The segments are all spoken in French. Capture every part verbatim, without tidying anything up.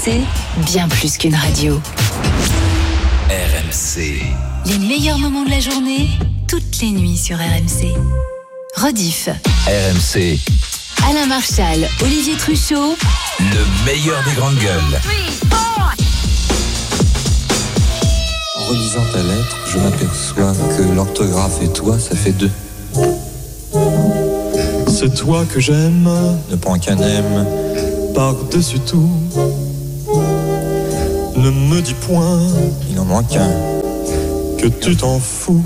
C, bien plus qu'une radio. R M C. Les meilleurs moments de la journée, toutes les nuits sur R M C. Rediff. R M C. Alain Marchal, Olivier Truchot. Le meilleur des grandes gueules. En relisant ta lettre, je m'aperçois que l'orthographe et toi, ça fait deux. C'est toi que j'aime, Ne prends qu'un M. par-dessus tout. Ne me dis point Il en manque un. que tu t'en fous.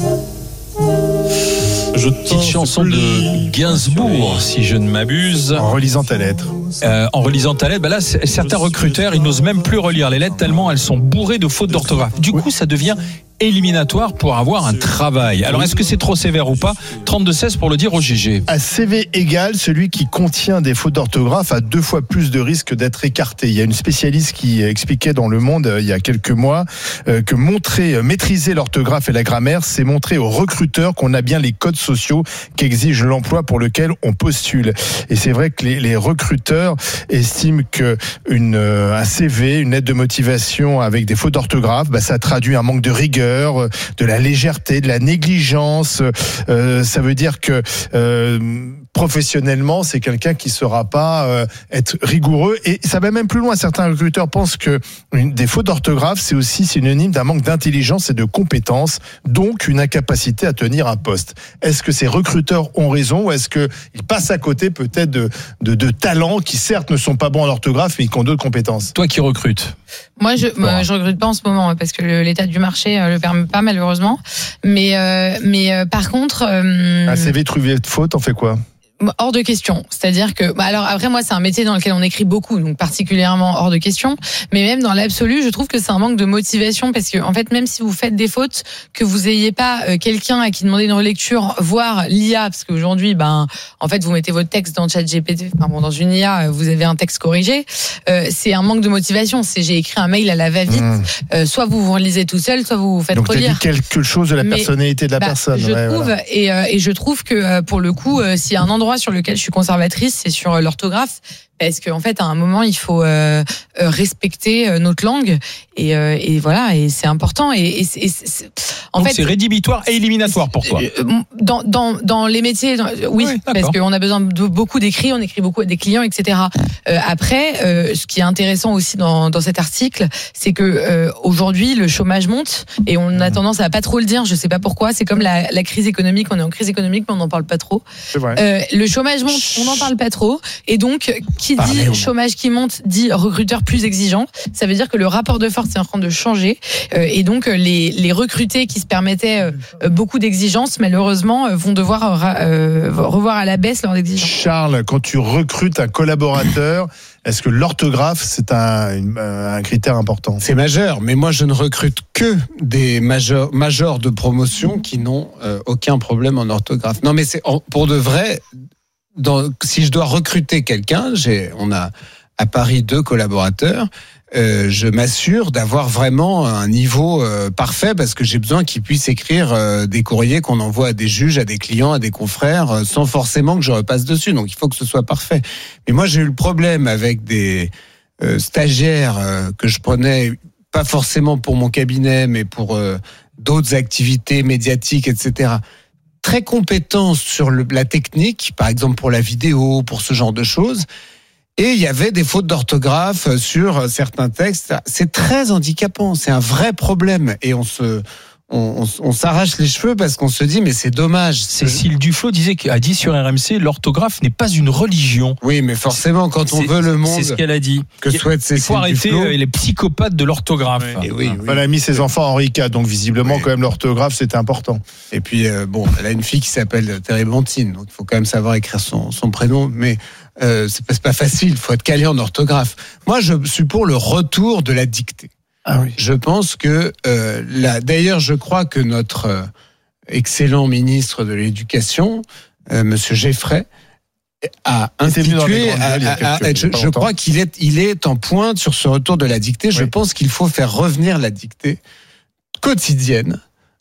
Je Petite chanson de Gainsbourg, si je ne m'abuse. En relisant ta lettre. Euh, en relisant ta lettre, bah là, c- certains recruteurs, ils n'osent même plus relire les lettres tellement elles sont bourrées de fautes d'orthographe. Du coup, ça devient éliminatoire pour avoir un travail. Alors, est-ce que c'est trop sévère ou pas ? trente-deux seize pour le dire au G G. À C V égal, celui qui contient des fautes d'orthographe a deux fois plus de risques d'être écarté. Il y a une spécialiste qui expliquait dans Le Monde euh, il y a quelques mois euh, que montrer, euh, maîtriser l'orthographe et la grammaire, c'est montrer aux recruteurs qu'on a bien les codes sociaux qu'exige l'emploi pour lequel on postule. Et c'est vrai que les, les recruteurs estiment que une, euh, un C V, une lettre de motivation avec des fautes d'orthographe, bah, ça traduit un manque de rigueur, de la légèreté, de la négligence. Euh, ça veut dire que euh, professionnellement, c'est quelqu'un qui ne saura pas euh, être rigoureux. Et ça va même plus loin. Certains recruteurs pensent que une, des fautes d'orthographe, c'est aussi synonyme d'un manque d'intelligence et de compétences, donc une incapacité à tenir un poste. Est-ce que ces recruteurs ont raison ou est-ce qu'ils passent à côté peut-être de, de, de talents qui certes ne sont pas bons en orthographe mais qui ont d'autres compétences ? Toi qui recrutes. Moi, je moi, je recrute pas en ce moment parce que le, l'état du marché euh, le permet pas malheureusement. Mais euh, mais euh, par contre, euh, un C V trouvé de faute, on fait quoi ? hors de question. C'est-à-dire que, bah alors après moi c'est un métier dans lequel on écrit beaucoup, donc particulièrement hors de question. Mais même dans l'absolu, je trouve que c'est un manque de motivation parce que en fait même si vous faites des fautes, que vous ayez pas euh, quelqu'un à qui demander une relecture, voire l'I A, parce qu'aujourd'hui, ben en fait vous mettez votre texte dans ChatGPT, enfin bon dans une I A, vous avez un texte corrigé. Euh, c'est un manque de motivation. C'est j'ai écrit un mail à la va-vite. Mmh. Euh, soit vous vous relisez tout seul, soit vous vous faites donc relire. Donc tu as dit quelque chose de la Mais, personnalité de la bah, personne. Je ouais, trouve voilà. et, euh, et je trouve que euh, pour le coup, euh, s'il y a un endroit sur lequel je suis conservatrice, c'est sur l'orthographe, parce qu'en fait, à un moment, il faut euh, respecter notre langue, et, euh, et voilà, et c'est important. Et, et, et c'est, en Donc fait, c'est rédhibitoire et éliminatoire pour toi. Dans, dans, dans les métiers, dans, oui, oui parce qu'on a besoin de beaucoup d'écrits, on écrit beaucoup à des clients, et cetera. Euh, après, euh, ce qui est intéressant aussi dans, dans cet article, c'est que euh, aujourd'hui, le chômage monte, et on a tendance à pas trop le dire. Je sais pas pourquoi. C'est comme la, la crise économique. On est en crise économique, mais on n'en parle pas trop. C'est vrai. Euh, le chômage monte, on n'en parle pas trop, et donc qui dit Parlez, chômage qui monte dit recruteur plus exigeant. Ça veut dire que le rapport de force est en train de changer, euh, et donc les, les recrutés qui se permettaient euh, beaucoup d'exigences, malheureusement, vont devoir euh, revoir à la baisse leurs exigences. Charles, quand tu recrutes un collaborateur, est-ce que l'orthographe, c'est un, un critère important ? C'est majeur, mais moi je ne recrute que des majors, majors de promotion qui n'ont euh, aucun problème en orthographe. Non mais c'est pour de vrai, dans, si je dois recruter quelqu'un, j'ai, on a à Paris deux collaborateurs, euh, je m'assure d'avoir vraiment un niveau euh, parfait parce que j'ai besoin qu'ils puissent écrire euh, des courriers qu'on envoie à des juges, à des clients, à des confrères, euh, sans forcément que je repasse dessus. Donc il faut que ce soit parfait. Mais moi j'ai eu le problème avec des euh, stagiaires euh, que je prenais pas forcément pour mon cabinet, mais pour euh, d'autres activités médiatiques, et cetera. Très compétents sur le, la technique, par exemple pour la vidéo, pour ce genre de choses. Et il y avait des fautes d'orthographe sur certains textes. C'est très handicapant, c'est un vrai problème. Et on se, on, on, on s'arrache les cheveux parce qu'on se dit mais c'est dommage. Cécile Duflot disait a dit sur R M C l'orthographe n'est pas une religion. Oui, mais forcément quand on c'est, veut le monde. C'est ce qu'elle a dit. Que souhaite Cécile Il faut arrêter Duflot. les psychopathes de l'orthographe. Oui, oui, oui. Elle a mis ses enfants en Henri quatre, donc visiblement oui. quand même l'orthographe c'était important. Et puis euh, bon, elle a une fille qui s'appelle Térébenthine, donc il faut quand même savoir écrire son, son prénom, mais euh, c'est pas, c'est pas facile. Il faut être calé en orthographe. Moi, je suis pour le retour de la dictée. Ah oui. Je pense que euh, là, d'ailleurs, je crois que notre euh, excellent ministre de l'Éducation, euh, Monsieur Geffray, a institué. À, à, à, je, je crois qu'il est, il est en pointe sur ce retour de la dictée. Oui. Je pense qu'il faut faire revenir la dictée quotidienne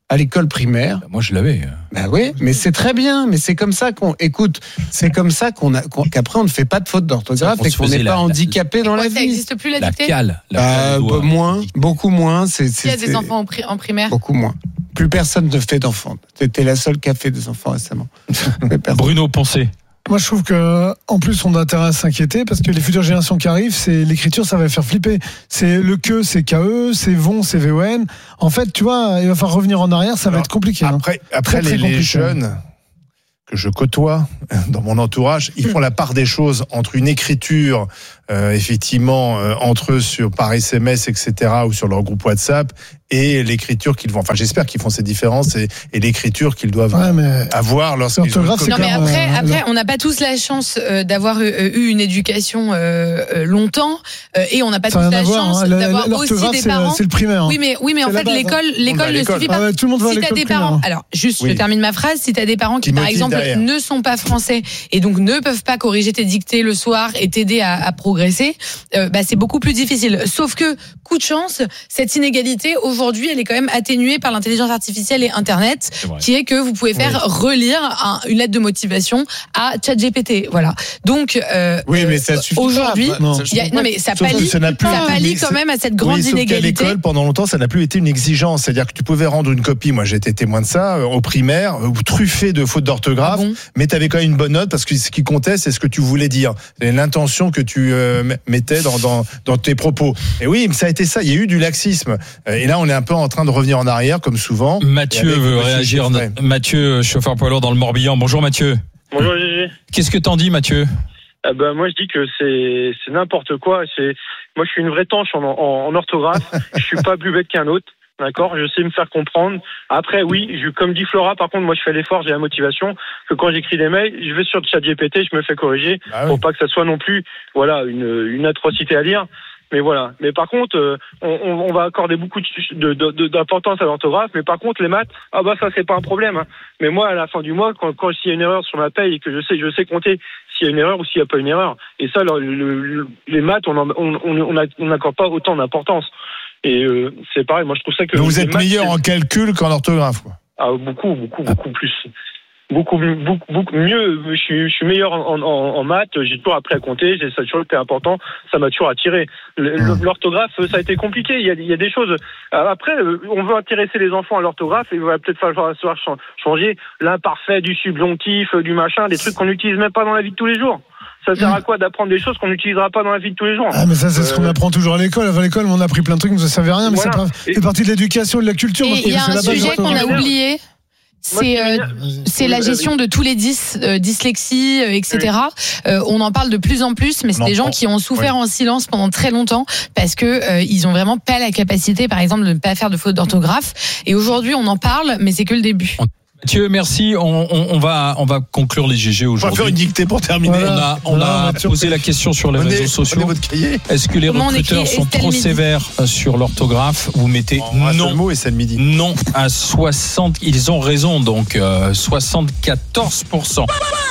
à l'école primaire. Moi, je l'avais. Ben oui, mais c'est très bien. Mais c'est comme ça qu'on écoute. C'est comme ça qu'on a qu'on, qu'après on ne fait pas de faute d'orthographe et qu'on n'est pas handicapé dans la Ouais, vie. ça n'existe plus la La dictée. cale. La Bah, cale au doigt. moins, beaucoup moins. C'est, c'est, Il y a des c'est- enfants en, pri- en primaire. Beaucoup moins. Plus personne ne fait d'enfants. T'es la seule qui a fait des enfants récemment. Plus personne. Bruno Poncé. Moi, je trouve que, en plus, on a intérêt à s'inquiéter parce que les futures générations qui arrivent, c'est l'écriture, ça va les faire flipper. C'est le que, c'est K E, c'est von, c'est V O N. En fait, tu vois, il va falloir revenir en arrière, ça Alors, va être compliqué. hein. Après, après Très, très les, les compliqué. jeunes que je côtoie dans mon entourage, ils font la part des choses entre une écriture, euh, effectivement, euh, entre eux sur par S M S, et cetera, ou sur leur groupe WhatsApp, et l'écriture qu'ils vont. Enfin, j'espère qu'ils font cette différence et, et l'écriture qu'ils doivent Ouais, mais avoir lorsqu'ils ont l'orthographe, c'est Non, mais clair, après, euh, après, on n'a pas tous la chance euh, d'avoir eu, eu une éducation euh, euh, longtemps, euh, et on n'a pas ça tous n'a rien la à voir. chance hein. La- d'avoir la- aussi L'orthographe, des c'est, parents. c'est le primaire. hein. Oui, mais oui, mais en C'est la fait, base, l'école, On va l'école à ne l'école. suffit Ah pas. ouais, tout le monde va à Si t'as l'école des primaire. parents, hein. alors juste, Oui. je termine ma phrase. Si t'as des parents qui, Qui par motivent exemple, derrière. ne sont pas français et donc ne peuvent pas corriger tes dictées le soir et t'aider à, à progresser, euh, bah c'est beaucoup plus difficile. Sauf que, coup de chance, cette inégalité aujourd'hui, elle est quand même atténuée par l'intelligence artificielle et Internet, vrai. qui est que vous pouvez faire relire un- une lettre de motivation à ChatGPT. Voilà. Donc, euh, Oui, mais ça suffit. aujourd'hui, pas. non. Ça il suffit y a- pas. non mais ça Sauf que pallie, ça n'a plus- ça pallie mais quand c'est- même à cette grande oui, sauf qu'à inégalité. l'école, pendant longtemps, ça n'a plus été une exigence. C'est-à-dire que tu pouvais rendre une copie. Moi, j'ai été témoin de ça, euh, au primaire, euh, truffé de fautes d'orthographe, Ah bon mais tu avais quand même une bonne note parce que ce qui comptait, c'est ce que tu voulais dire. C'est l'intention que tu euh, m- mettais dans, dans, dans tes propos. Et oui, ça a été ça. Il y a eu du laxisme. Euh, Et là, on est un peu en train de revenir en arrière, comme souvent. Mathieu Et avec veut Monsieur réagir. Chiffret. Mathieu, chauffeur poids lourd dans le Morbihan. Bonjour Mathieu. Bonjour Gégé. Qu'est-ce que t'en dis Mathieu? Ah ben, moi je dis que c'est c'est n'importe quoi. C'est moi je suis une vraie tanche en, en, en orthographe. Je suis pas plus bête qu'un autre. D'accord, je sais me faire comprendre. Après, oui, je, comme dit Flora, par contre, moi, je fais l'effort, j'ai la motivation, que quand j'écris des mails, je vais sur le chat G P T, je me fais corriger, Bah oui. pour pas que ça soit non plus, voilà, une, une atrocité à lire. Mais voilà. Mais par contre, euh, on, on va accorder beaucoup de, de, de, d'importance à l'orthographe. Mais par contre, les maths, ah bah ça, c'est pas un problème. Hein. Mais moi, à la fin du mois, quand, quand s'il y a une erreur sur ma paye et que je sais, je sais compter s'il y a une erreur ou s'il n'y a pas une erreur. Et ça, le, le, le, les maths, on n'accorde on, on, on n'accorde pas autant d'importance. Et euh, c'est pareil, moi je trouve ça que... Donc vous êtes maths, meilleur c'est- en calcul qu'en orthographe, quoi. Ah, beaucoup, beaucoup, beaucoup plus. Beaucoup, beaucoup, beaucoup mieux. Je suis, je suis meilleur en, en, en maths. J'ai toujours appris à compter. J'ai, ça a toujours été important. Ça m'a toujours attiré. Le- Mmh. L'orthographe, ça a été compliqué. Il y a, il y a des choses. Après, on veut intéresser les enfants à l'orthographe et il va peut-être falloir falloir changer l'imparfait, du subjonctif, du machin, des trucs qu'on n'utilise même pas dans la vie de tous les jours. Ça sert à quoi d'apprendre des choses qu'on n'utilisera pas dans la vie de tous les jours? Ah, mais ça, c'est ce qu'on Euh, apprend toujours à l'école. À l'école, on a appris plein de trucs, mais ça servait à rien, mais Voilà. ça fait Et- partie de l'éducation et de la culture. Et Moi, je il y a trouve que un c'est la base de sujet qu'on a l'orthographe. oublié. C'est euh, c'est la gestion de tous les dys, euh, dyslexie, euh, et cetera. Euh, on en parle de plus en plus, mais c'est On en des gens prend. qui ont souffert en silence pendant très longtemps parce que euh, ils ont vraiment pas la capacité, par exemple, de ne pas faire de faute d'orthographe. Et aujourd'hui, on en parle, mais c'est que le début. Mathieu, merci. On, on, on va on va conclure les G G On va faire aujourd'hui. une dictée pour terminer. On a, on Voilà, a on va être posé la question sur les Prenez- réseaux sociaux. prenez votre cahier. Est-ce que les Comment on recruteurs écrit sont Estelle trop Midi sévères euh, sur l'orthographe? Vous mettez En un seul non. mot et c'est le midi. Non à soixante. Ils ont raison, donc euh, soixante-quatorze pour cent.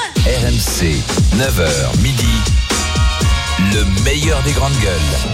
R M C, neuf heures midi, le meilleur des grandes gueules.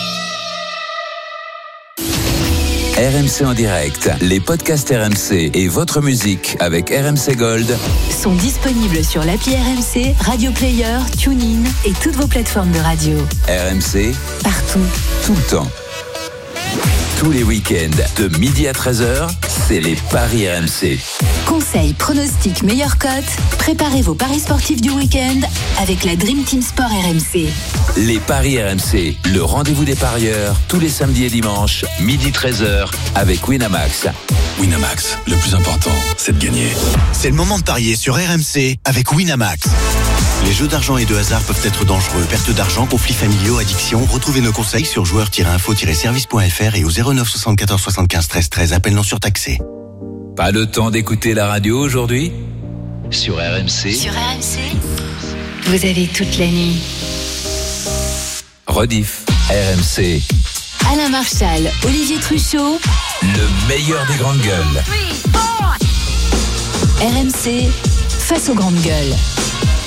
R M C en direct, les podcasts R M C et votre musique avec R M C Gold. Sont disponibles sur l'appli R M C, Radio Player, TuneIn et toutes vos plateformes de radio. R M C, Partout. tout le temps. Tous les week-ends, de midi à treize heures, c'est les paris R M C. Conseils, pronostics, meilleures cotes. Préparez vos paris sportifs du week-end avec la Dream Team Sport R M C. Les paris R M C, le rendez-vous des parieurs, tous les samedis et dimanches, midi treize heures, avec Winamax. Winamax, le plus important, c'est de gagner. C'est le moment de parier sur R M C avec Winamax. Les jeux d'argent et de hasard peuvent être dangereux. Perte d'argent, conflits familiaux, addiction. Retrouvez nos conseils sur joueurs tiret info tiret service point f r et au zéro neuf soixante-quatorze soixante-quinze treize treize. Appel non surtaxé. Pas le temps d'écouter la radio aujourd'hui? Sur R M C, Sur R M C, vous avez toute la nuit. rediff, R M C, Alain Marchal, Olivier Truchot, le meilleur des grandes gueules. R M C, face aux grandes gueules.